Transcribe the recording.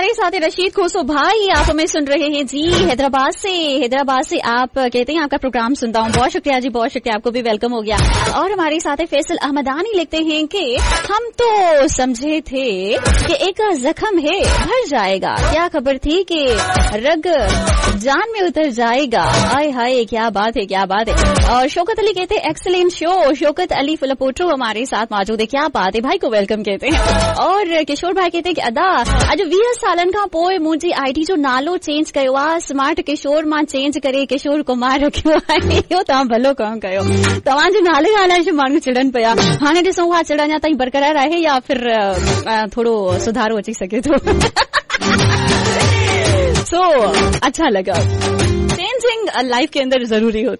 हमारे साथ है रशीद खोसो भाई, आप हमें सुन रहे हैं जी हैदराबाद से आप कहते हैं आपका प्रोग्राम सुनता हूँ। बहुत शुक्रिया जी, बहुत शुक्रिया, आपको भी वेलकम हो गया। और हमारे साथ है फैसल अहमदानी, लिखते हैं कि हम तो समझे थे कि एक जख्म है भर जाएगा, क्या खबर थी कि रग जान में उतर जाएगा। आय हाय, क्या बात है, क्या बात है। और शौकत अली कहते हैं एक्सीलेंट शो, शौकत अली फुलपोट्रो हमारे साथ मौजूद है, क्या बात है, भाई को वेलकम कहते हैं। और किशोर भाई कहते हैं कि अदा अॼु 20 सालन खां पोइ मुंहिंजी आईडी जो नालो चेंज कयो आहे, स्मार्ट किशोर मां चेंज करे किशोर कुमार रखियो आहे। इहो तव्हां भलो कमु कयो, तव्हांजे नाले ॻाल्हाए माण्हू चिड़नि पिया। हाणे ॾिसूं हा चिड़ अञा ताईं बरक़रार आहे या फिर थोरो सुधारो अची सघे थो। सो अच्छा लगा, चेंजिंग लाइफ के अंदर जरूरी होता